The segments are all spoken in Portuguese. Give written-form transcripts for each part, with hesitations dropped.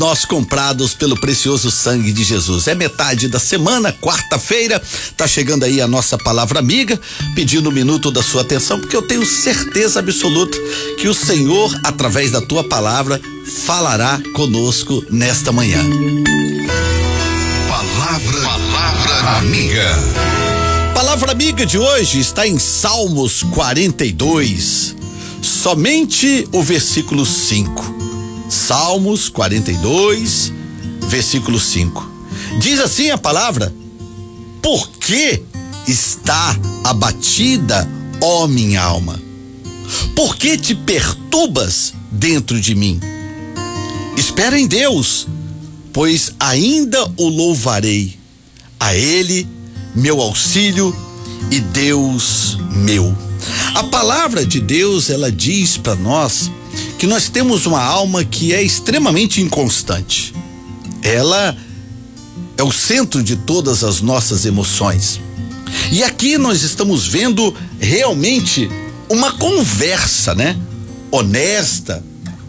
Nós comprados pelo precioso sangue de Jesus. É metade da semana, quarta-feira, tá chegando aí a nossa palavra amiga, pedindo um minuto da sua atenção, porque eu tenho certeza absoluta que o Senhor, através da tua palavra, falará conosco nesta manhã. Palavra amiga. Palavra amiga de hoje está em Salmos 42, somente o versículo 5. Salmos 42, versículo 5. Diz assim a palavra: por que está abatida, ó minha alma? Por que te perturbas dentro de mim? Espera em Deus, pois ainda o louvarei. A Ele, meu auxílio e Deus meu. A palavra de Deus, ela diz para nós que nós temos uma alma que é extremamente inconstante. Ela é o centro de todas as nossas emoções. E aqui nós estamos vendo realmente uma conversa, honesta,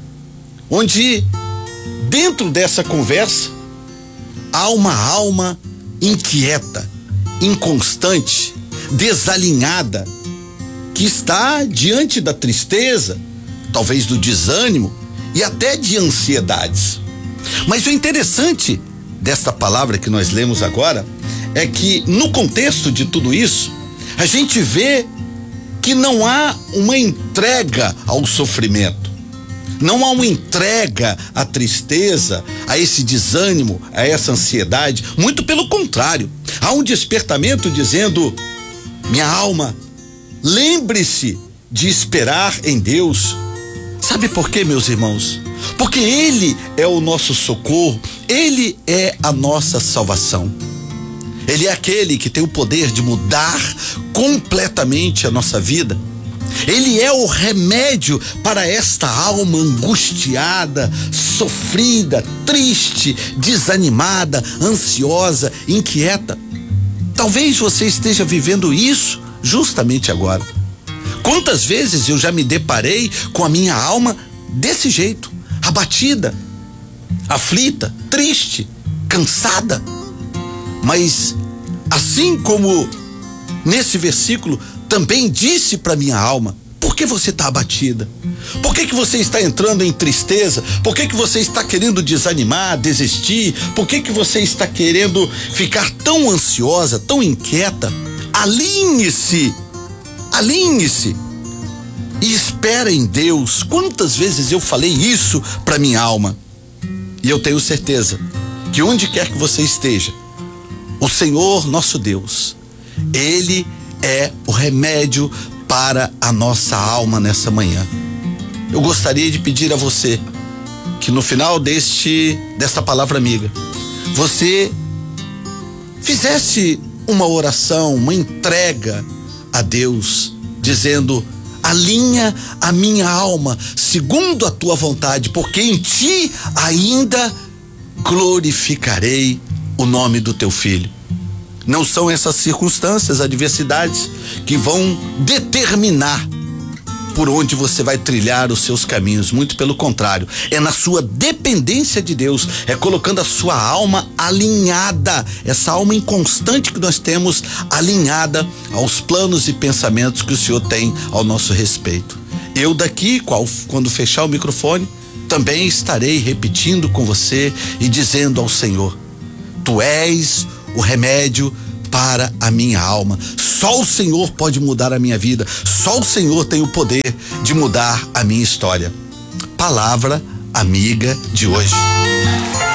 onde dentro dessa conversa há uma alma inquieta, inconstante, desalinhada, que está diante da tristeza, talvez do desânimo e até de ansiedades. Mas o interessante desta palavra que nós lemos agora é que no contexto de tudo isso, a gente vê que não há uma entrega ao sofrimento, não há uma entrega à tristeza, a esse desânimo, a essa ansiedade. Muito pelo contrário, há um despertamento dizendo: minha alma, lembre-se de esperar em Deus. Sabe por quê, meus irmãos? Porque Ele é o nosso socorro, Ele é a nossa salvação. Ele é aquele que tem o poder de mudar completamente a nossa vida. Ele é o remédio para esta alma angustiada, sofrida, triste, desanimada, ansiosa, inquieta. Talvez você esteja vivendo isso justamente agora. Quantas vezes eu já me deparei com a minha alma desse jeito, abatida, aflita, triste, cansada. Mas assim como nesse versículo também disse para minha alma: por que você está abatida? Por que você está entrando em tristeza? Por que você está querendo desanimar, desistir? Por que você está querendo ficar tão ansiosa, tão inquieta? Alinhe-se e espera em Deus. Quantas vezes eu falei isso para minha alma? E eu tenho certeza que onde quer que você esteja, o Senhor nosso Deus, Ele é o remédio para a nossa alma nessa manhã. Eu gostaria de pedir a você que no final desta palavra amiga, você fizesse uma oração, uma entrega a Deus, dizendo: alinha a minha alma segundo a tua vontade, porque em ti ainda glorificarei o nome do teu filho. Não são essas circunstâncias, adversidades, que vão determinar por onde você vai trilhar os seus caminhos. Muito pelo contrário, é na sua dependência de Deus, é colocando a sua alma alinhada, essa alma inconstante que nós temos, alinhada aos planos e pensamentos que o Senhor tem ao nosso respeito. Eu daqui, quando fechar o microfone, também estarei repetindo com você e dizendo ao Senhor: tu és o remédio para a minha alma. Só o Senhor pode mudar a minha vida. Só o Senhor tem o poder de mudar a minha história. Palavra amiga de hoje.